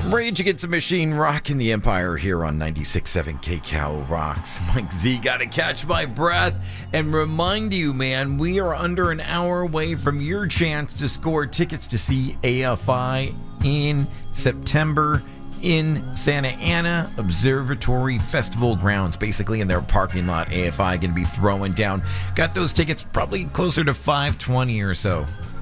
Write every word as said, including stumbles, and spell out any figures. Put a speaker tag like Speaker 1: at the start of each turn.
Speaker 1: Rage Against the Machine rocking the Empire here on ninety-six point seven K C A L Rocks. Mike Z, gotta catch my breath and remind you, man, we are under an hour away from your chance to score tickets to see A F I in September in Santa Ana Observatory Festival grounds, basically in their parking lot. A F I gonna be throwing down. Got those tickets probably closer to five twenty or so.